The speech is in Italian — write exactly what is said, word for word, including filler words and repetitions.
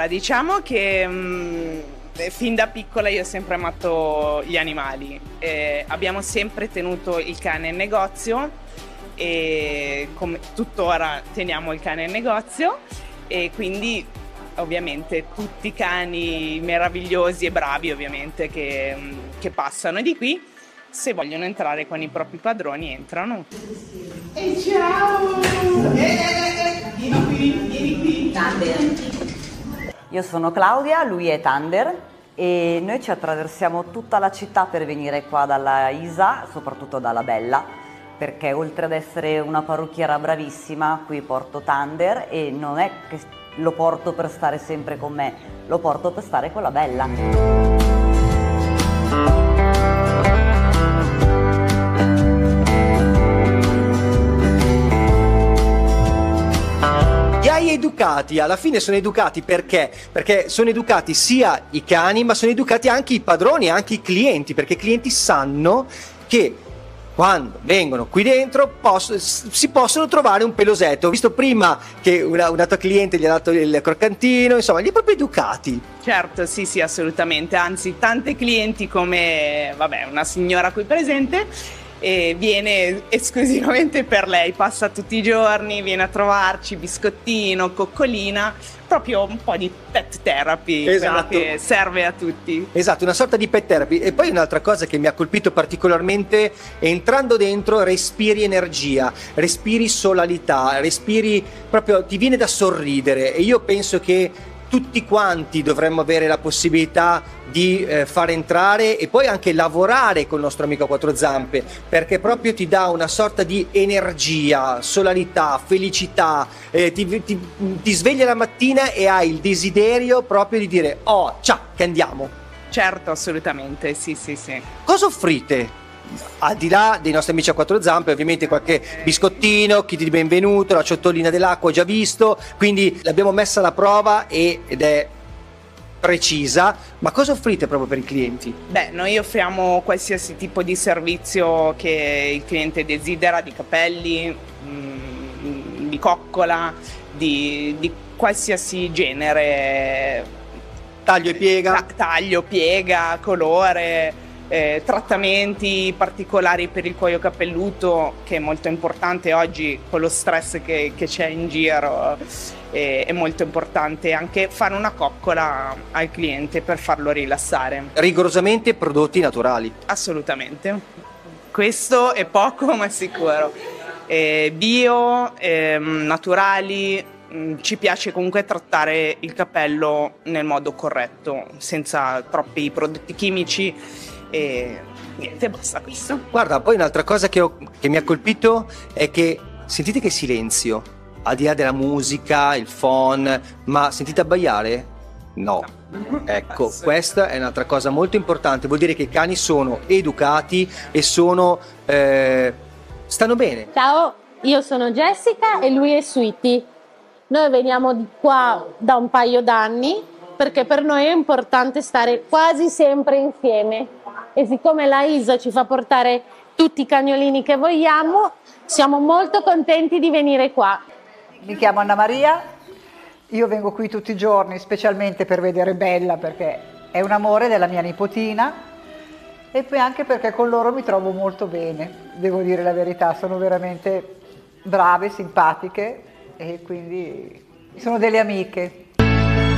Allora, diciamo che mh, fin da piccola io ho sempre amato gli animali. Eh, abbiamo sempre tenuto il cane in negozio e come tuttora teniamo il cane in negozio e quindi ovviamente tutti i cani meravigliosi e bravi ovviamente che, che passano di qui, se vogliono entrare con i propri padroni entrano. E ciao! Eh, vieni qui, vieni qui. Thunder. Io sono Claudia, lui è Thunder e noi ci attraversiamo tutta la città per venire qua dalla Isa, soprattutto dalla Bella, perché oltre ad essere una parrucchiera bravissima, qui porto Thunder e non è che lo porto per stare sempre con me, lo porto per stare con la Bella. Li hai educati, alla fine sono educati perché? Perché sono educati sia i cani, ma sono educati anche i padroni, anche i clienti, perché i clienti sanno che quando vengono qui dentro posso, si possono trovare un pelosetto. Ho visto prima che una, una tua cliente gli ha dato il croccantino, insomma, li hai proprio educati. Certo, sì, sì, assolutamente. Anzi, tante clienti come, vabbè, una signora qui presente, e viene esclusivamente per lei, passa tutti i giorni, viene a trovarci, biscottino, coccolina, proprio un po' di pet therapy, esatto, quello che serve a tutti. Esatto, una sorta di pet therapy. E poi un'altra cosa che mi ha colpito particolarmente, entrando dentro respiri energia, respiri solarità, respiri proprio, ti viene da sorridere e io penso che tutti quanti dovremmo avere la possibilità di eh, far entrare e poi anche lavorare col nostro amico a quattro zampe, perché proprio ti dà una sorta di energia, solarità, felicità, eh, ti, ti, ti sveglia la mattina e hai il desiderio proprio di dire oh, ciao, che andiamo. Certo, assolutamente, sì, sì, sì. Cosa offrite? Al di là dei nostri amici a quattro zampe, ovviamente qualche biscottino, kit di benvenuto, la ciotolina dell'acqua ho già visto, quindi l'abbiamo messa alla prova e, ed è precisa. Ma cosa offrite proprio per i clienti? Beh, noi offriamo qualsiasi tipo di servizio che il cliente desidera, di capelli, mh, di coccola, di, di qualsiasi genere. Taglio e piega? Ta- taglio, piega, colore. Eh, trattamenti particolari per il cuoio capelluto, che è molto importante oggi con lo stress che, che c'è in giro, eh, è molto importante anche fare una coccola al cliente per farlo rilassare. Rigorosamente prodotti naturali. Assolutamente, questo è poco ma sicuro. Eh, bio, eh, naturali. Ci piace comunque trattare il capello nel modo corretto, senza troppi prodotti chimici. E niente, basta questo. Guarda, poi un'altra cosa che, ho, che mi ha colpito è che sentite che silenzio, al di là della musica, il phon, ma sentite abbaiare? No. no. Ecco, questa è un'altra cosa molto importante, vuol dire che i cani sono educati e sono eh, stanno bene. Ciao, io sono Jessica e lui è Sweetie. Noi veniamo di qua da un paio d'anni perché per noi è importante stare quasi sempre insieme. E siccome la Isa ci fa portare tutti i cagnolini che vogliamo, siamo molto contenti di venire qua. Mi chiamo Anna Maria, io vengo qui tutti i giorni specialmente per vedere Bella perché è un amore della mia nipotina e poi anche perché con loro mi trovo molto bene, devo dire la verità, sono veramente brave, simpatiche e quindi sono delle amiche.